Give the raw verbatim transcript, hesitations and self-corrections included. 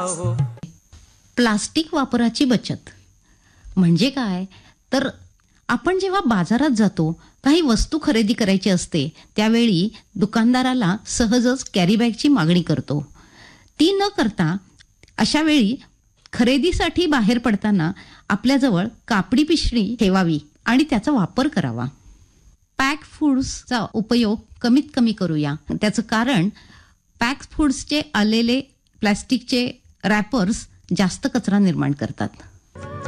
हो. प्लास्टिक वापराची बचत म्हणजे काय तर आपण जेव्हा बाजारात जातो काही वस्तू खरेदी करायची असते त्यावेळी दुकानदाराला सहजच कॅरी बॅगची मागणी करतो. ती न करता अशा वेळी खरेदीसाठी बाहेर पडताना आपल्याजवळ कापडी पिशवी ठेवावी आणि त्याचा वापर करावा. पॅक फूड्सचा उपयोग कमीत कमी करूया. त्याचं कारण पॅक फूड्सचे आलेले प्लॅस्टिकचे रॅपर्स जास्त कचरा निर्माण करतात.